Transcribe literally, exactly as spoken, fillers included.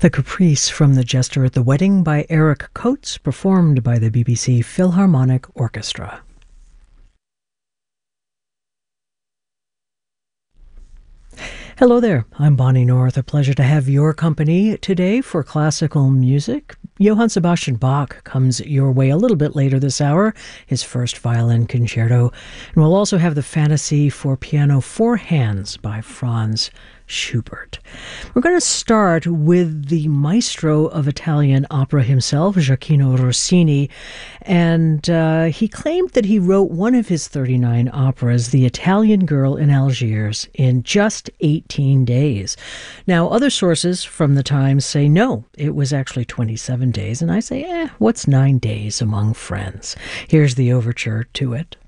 The Caprice from The Jester at the Wedding by Eric Coates, performed by the B B C Philharmonic Orchestra. Hello there, I'm Bonnie North. A pleasure to have your company today for classical music. Johann Sebastian Bach comes your way a little bit later this hour, his first violin concerto. And we'll also have the Fantasy for Piano Four Hands by Franz Schubert. We're going to start with the maestro of Italian opera himself, Gioachino Rossini, and uh, he claimed that he wrote one of his thirty-nine operas, The Italian Girl in Algiers, in just eighteen days. Now, other sources from the time say no, it was actually twenty-seven days, and I say, eh, what's nine days among friends? Here's the overture to it.